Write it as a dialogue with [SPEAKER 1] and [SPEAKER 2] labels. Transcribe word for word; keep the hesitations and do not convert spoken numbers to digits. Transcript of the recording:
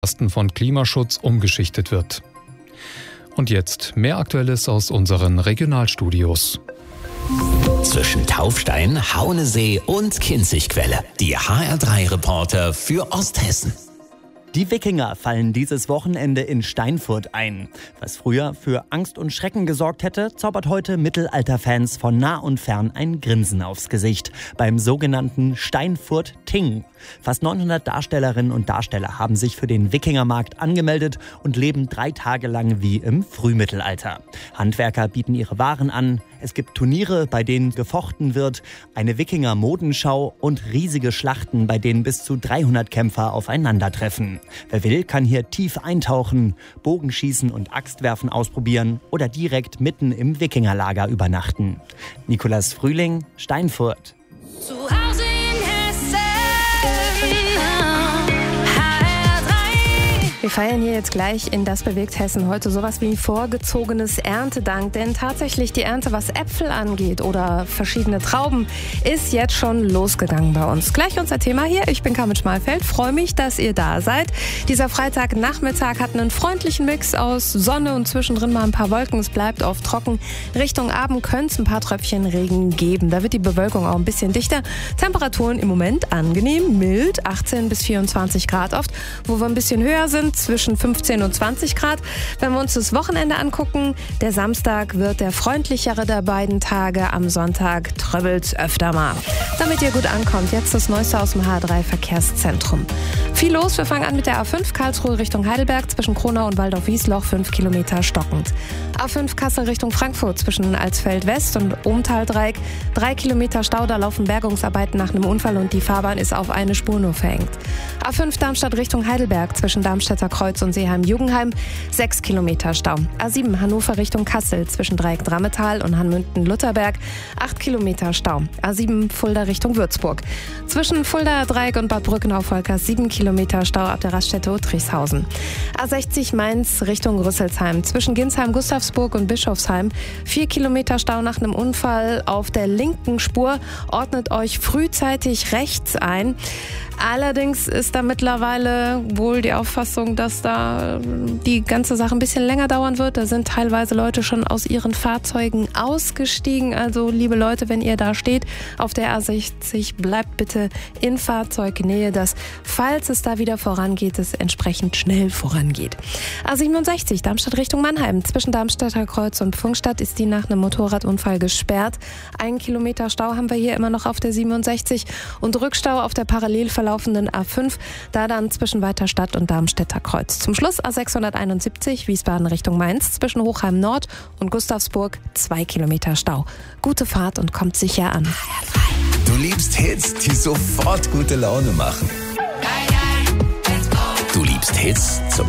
[SPEAKER 1] von Klimaschutz umgeschichtet wird. Und jetzt mehr Aktuelles aus unseren Regionalstudios.
[SPEAKER 2] Zwischen Taufstein, Haunesee und Kinzigquelle. Die H R drei Reporter für Osthessen.
[SPEAKER 3] Die Wikinger fallen dieses Wochenende in Steinfurt ein. Was früher für Angst und Schrecken gesorgt hätte, zaubert heute Mittelalterfans von nah und fern ein Grinsen aufs Gesicht beim sogenannten Steinfurt-Ting. Fast neunhundert Darstellerinnen und Darsteller haben sich für den Wikingermarkt angemeldet und leben drei Tage lang wie im Frühmittelalter. Handwerker bieten ihre Waren an, es gibt Turniere, bei denen gefochten wird, eine Wikinger-Modenschau und riesige Schlachten, bei denen bis zu dreihundert Kämpfer aufeinandertreffen. Wer will, kann hier tief eintauchen, Bogenschießen und Axtwerfen ausprobieren oder direkt mitten im Wikingerlager übernachten. Nikolas Frühling, Steinfurt.
[SPEAKER 4] Zu Hause in Hessen, H R drei.
[SPEAKER 5] Wir feiern hier jetzt gleich in Das bewegt Hessen heute sowas wie vorgezogenes Erntedank. Denn tatsächlich die Ernte, was Äpfel angeht oder verschiedene Trauben, ist jetzt schon losgegangen bei uns. Gleich unser Thema hier. Ich bin Carmen Schmalfeld. Freue mich, dass ihr da seid. Dieser Freitagnachmittag hat einen freundlichen Mix aus Sonne und zwischendrin mal ein paar Wolken. Es bleibt oft trocken. Richtung Abend könnte es ein paar Tröpfchen Regen geben. Da wird die Bewölkung auch ein bisschen dichter. Temperaturen im Moment angenehm, mild, achtzehn bis vierundzwanzig Grad oft. Wo wir ein bisschen höher sind, zwischen fünfzehn und zwanzig Grad. Wenn wir uns das Wochenende angucken, der Samstag wird der freundlichere der beiden Tage. Am Sonntag tröbbelt's öfter mal. Damit ihr gut ankommt, jetzt das Neueste aus dem H R drei Verkehrszentrum. Viel los, wir fangen an mit der A fünf Karlsruhe Richtung Heidelberg, zwischen Kronau und Waldorf-Wiesloch, fünf Kilometer stockend. A fünf Kassel Richtung Frankfurt, zwischen Alsfeld West und Ohmtal-Dreieck, drei Kilometer Stau, da laufen Bergungsarbeiten nach einem Unfall und die Fahrbahn ist auf eine Spur nur verhängt. A fünf Darmstadt Richtung Heidelberg, zwischen Darmstädter Kreuz und Seeheim-Jugendheim, sechs Kilometer Stau. A sieben Hannover Richtung Kassel, zwischen Dreieck-Drammetal und Hanmünden-Lutherberg, acht Kilometer Stau. A sieben Fulda Richtung Würzburg. Zwischen Fulda Dreieck und Bad Brückenau-Volkers sieben Kilometer Stau ab der Raststätte Uttrichshausen. A sechzig Mainz Richtung Rüsselsheim, zwischen Ginsheim, Gustavsburg und Bischofsheim, vier Kilometer Stau nach einem Unfall auf der linken Spur. Ordnet euch frühzeitig rechts ein. Allerdings ist da mittlerweile wohl die Auffassung, dass da die ganze Sache ein bisschen länger dauern wird. Da sind teilweise Leute schon aus ihren Fahrzeugen ausgestiegen. Also liebe Leute, wenn ihr da steht auf der A sechzig, bleibt bitte in Fahrzeugnähe, dass, falls es da wieder vorangeht, es entsprechend schnell vorangeht. A siebenundsechzig, Darmstadt Richtung Mannheim. Zwischen Darmstädter Kreuz und Pfungstadt ist die nach einem Motorradunfall gesperrt. Ein Kilometer Stau haben wir hier immer noch auf der siebenundsechzig und Rückstau auf der parallel verlaufenden A fünf, da dann zwischen Weiterstadt und Darmstädter Kreuz. Zum Schluss A sechshunderteinundsiebzig, Wiesbaden Richtung Mainz, zwischen Hochheim Nord und Gustavsburg, zwei Kilometer Stau. Gute Fahrt und kommt sicher an.
[SPEAKER 2] Du liebst Hits, die sofort gute Laune machen. Du liebst Hits zum